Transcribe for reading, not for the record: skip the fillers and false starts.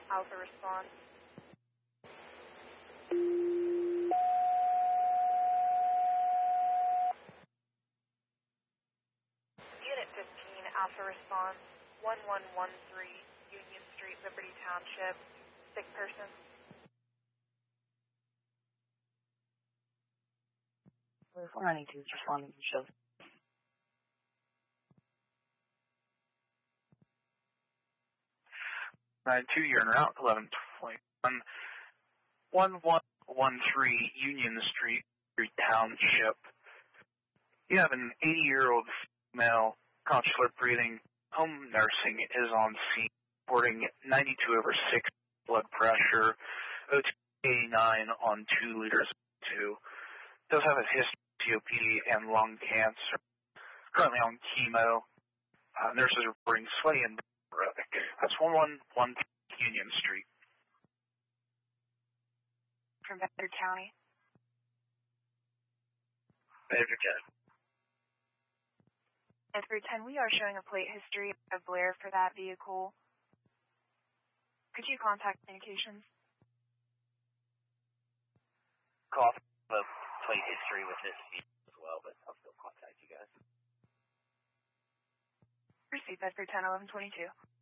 Alpha response. Unit 15, Alpha response, 1113 Union Street, Liberty Township. Sick person. 492 is responding to show. You're en route, 1121, 1113 Union Street, Liberty Township. You have an 80-year-old female, consular breathing, home nursing is on scene, reporting 92/6 blood pressure, O2 89 on 2 liters of O2. Does have a history of COPD and lung cancer. Currently on chemo. Nurses reporting sweaty and neurotic. That's 1113 Union Street. From Bedford County. Bedford County. Bedford 10, we are showing a plate history of Blair for that vehicle. Could you contact communications? Call the plate history with this vehicle as well, but I'll still contact you guys. Receive Bedford 10, 1122.